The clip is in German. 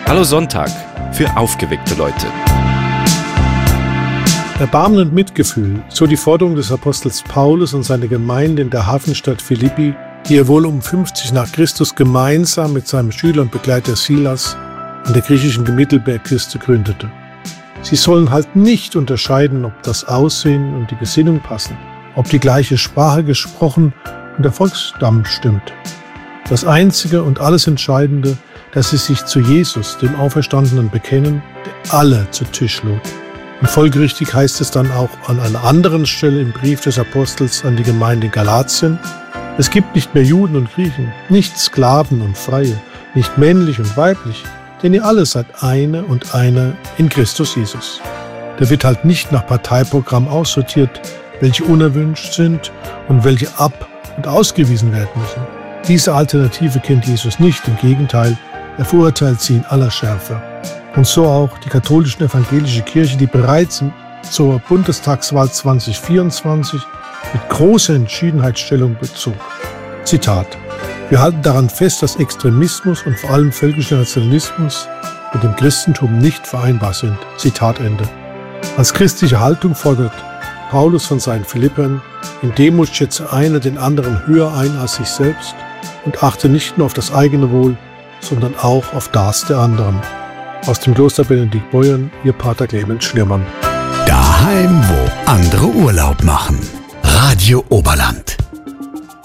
Hallo Sonntag für aufgeweckte Leute. Erbarmen und Mitgefühl, so die Forderung des Apostels Paulus und seiner Gemeinde in der Hafenstadt Philippi, die er wohl um 50 nach Christus gemeinsam mit seinem Schüler und Begleiter Silas an der griechischen Mittelmeerküste gründete. Sie sollen halt nicht unterscheiden, ob das Aussehen und die Gesinnung passen, ob die gleiche Sprache gesprochen und der Volksstamm stimmt. Das Einzige und alles Entscheidende, dass sie sich zu Jesus, dem Auferstandenen, bekennen, der alle zu Tisch lud. Und folgerichtig heißt es dann auch an einer anderen Stelle im Brief des Apostels an die Gemeinde in Galatien: Es gibt nicht mehr Juden und Griechen, nicht Sklaven und Freie, nicht männlich und weiblich, denn ihr alle seid eine und einer in Christus Jesus. Da wird halt nicht nach Parteiprogramm aussortiert, welche unerwünscht sind und welche ab- und ausgewiesen werden müssen. Diese Alternative kennt Jesus nicht, im Gegenteil, er verurteilt sie in aller Schärfe. Und so auch die katholische evangelische Kirche, die bereits zur Bundestagswahl 2024 mit großer Entschiedenheit Stellung bezog. Zitat: Wir halten daran fest, dass Extremismus und vor allem völkischer Nationalismus mit dem Christentum nicht vereinbar sind. Zitat Ende. Als christliche Haltung fordert Paulus von seinen Philippern: In Demut schätze einer den anderen höher ein als sich selbst und achte nicht nur auf das eigene Wohl, sondern auch auf das der anderen. Aus dem Kloster Benediktbeuern, Ihr Pater Clemens Schliermann. Daheim, wo andere Urlaub machen. Radio Oberland.